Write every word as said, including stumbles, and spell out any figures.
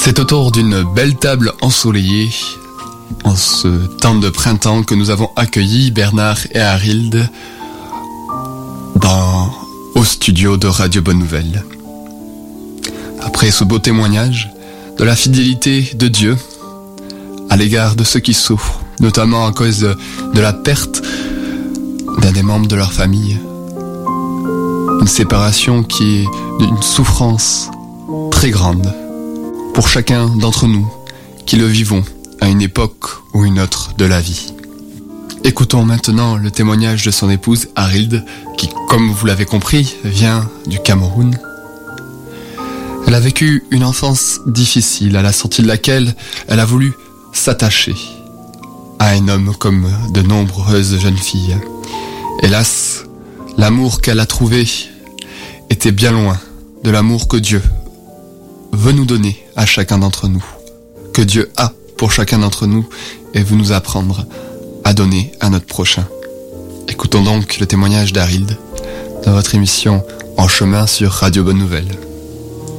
C'est autour d'une belle table ensoleillée, en ce temps de printemps, que nous avons accueilli Bernard et Harold dans, au studio de Radio Bonne Nouvelle. Après ce beau témoignage de la fidélité de Dieu à l'égard de ceux qui souffrent, notamment à cause de, de la perte d'un des membres de leur famille, une séparation qui est d'une souffrance très grande pour chacun d'entre nous qui le vivons à une époque ou une autre de la vie. Écoutons maintenant le témoignage de son épouse Harold, qui, comme vous l'avez compris, vient du Cameroun. Elle a vécu une enfance difficile, à la sortie de laquelle elle a voulu s'attacher à un homme comme de nombreuses jeunes filles. Hélas, l'amour qu'elle a trouvé était bien loin de l'amour que Dieu veut nous donner à chacun d'entre nous, que Dieu a pour chacun d'entre nous et veut nous apprendre à donner à notre prochain. Écoutons donc le témoignage d'Harold dans votre émission En chemin sur Radio Bonne Nouvelle.